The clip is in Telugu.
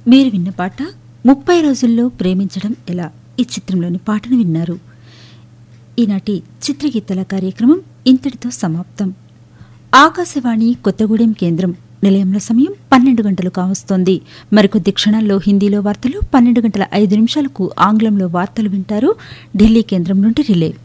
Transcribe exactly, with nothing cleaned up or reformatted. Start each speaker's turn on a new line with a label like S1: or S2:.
S1: మీరు విన్న పాట ముప్పై రోజుల్లో ప్రేమించడం ఎలా ఈ చిత్రంలోని పాటను విన్నారు. ఈనాటి చిత్రగీతల కార్యక్రమం ఇంతటితో సమాప్తం. ఆకాశవాణి కొత్తగూడెం కేంద్రం నిలయంలో సమయం పన్నెండు గంటలు కావస్తోంది. మరికొద్ది క్షణాల్లో హిందీలో వార్తలు, పన్నెండు గంటల ఐదు నిమిషాలకు ఆంగ్లంలో వార్తలు వింటారు ఢిల్లీ కేంద్రం నుండి రిలే.